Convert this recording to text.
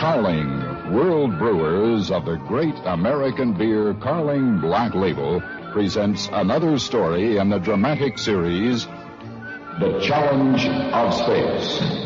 Carling, world brewers of the great American beer Carling Black Label, presents another story in the dramatic series, The Challenge of Space.